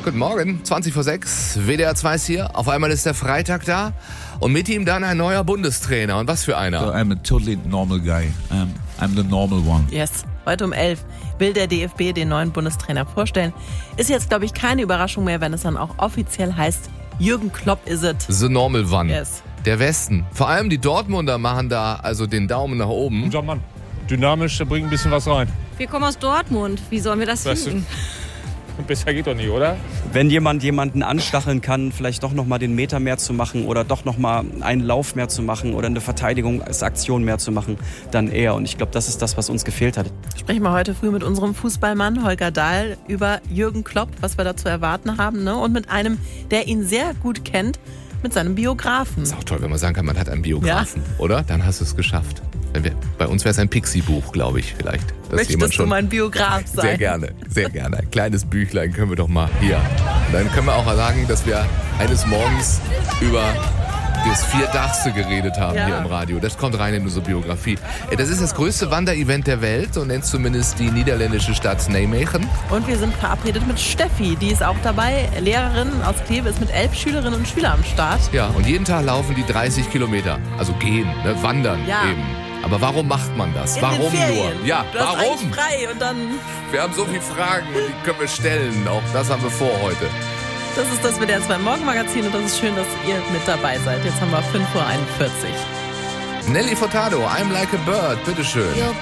Guten Morgen, 20:06, WDR 2 ist hier. Auf einmal ist der Freitag da und mit ihm dann ein neuer Bundestrainer. Und was für einer? So I'm a totally normal guy. I'm the normal one. Yes. Heute um 11 will der DFB den neuen Bundestrainer vorstellen. Ist jetzt, glaube ich, keine Überraschung mehr, wenn es dann auch offiziell heißt, Jürgen Klopp is it. The normal one. Yes. Der Westen. Vor allem die Dortmunder machen da also den Daumen nach oben. Unser Mann. Dynamisch, der bringt ein bisschen was rein. Wir kommen aus Dortmund. Wie sollen wir das finden? Besser geht doch nicht, oder? Wenn jemand jemanden anstacheln kann, vielleicht doch nochmal den Meter mehr zu machen oder doch nochmal einen Lauf mehr zu machen oder eine Verteidigungsaktion mehr zu machen, dann er. Und ich glaube, das ist das, was uns gefehlt hat. Sprechen wir heute früh mit unserem Fußballmann Holger Dahl über Jürgen Klopp, was wir da zu erwarten haben, ne? Und mit einem, der ihn sehr gut kennt, mit seinem Biografen. Ist auch toll, wenn man sagen kann, man hat einen Biografen, oder? Dann hast du es geschafft. Bei uns wäre es ein Pixie-Buch, glaube ich, vielleicht. Möchtest du mein Biograf sein? Sehr gerne, sehr gerne. Ein kleines Büchlein können wir doch mal hier. Und dann können wir auch mal sagen, dass wir eines Morgens über das Vierdachste geredet haben hier im Radio. Das kommt rein in unsere Biografie. Das ist das größte Wanderevent der Welt, so nennt zumindest die niederländische Stadt Nijmegen. Und wir sind verabredet mit Steffi, die ist auch dabei. Lehrerin aus Kleve, ist mit 11 Schülerinnen und Schülern am Start. Ja, und jeden Tag laufen die 30 Kilometer. Also gehen, ne? Wandern eben. Aber warum macht man das? Warum nur? Ja, du hast warum? eigentlich frei und dann... Wir haben so viele Fragen und die können wir stellen. Auch das haben wir vor heute. Das ist das WDR 2 Morgenmagazin und das ist schön, dass ihr mit dabei seid. Jetzt haben wir 5:41 Uhr. Nelly Furtado, I'm Like a Bird, bitteschön. Your